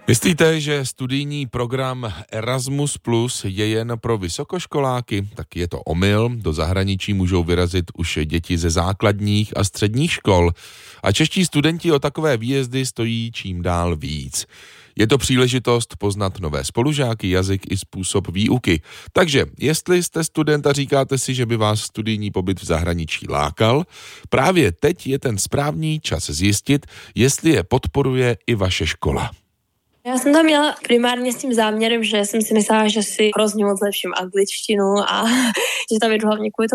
Myslíte, že studijní program Erasmus Plus je jen pro vysokoškoláky? Tak je to omyl. Do zahraničí můžou vyrazit už děti ze základních a středních škol. A čeští studenti o takové výjezdy stojí čím dál víc. Je to příležitost poznat nové spolužáky, jazyk i způsob výuky. Takže, jestli jste student a říkáte si, že by vás studijní pobyt v zahraničí lákal, právě teď je ten správný čas zjistit, jestli je podporuje i vaše škola. Já jsem tam měla primárně s tím záměrem, že jsem si myslela, že si hrozně moc zlepším angličtinu a že tam jdu hlavně kvůli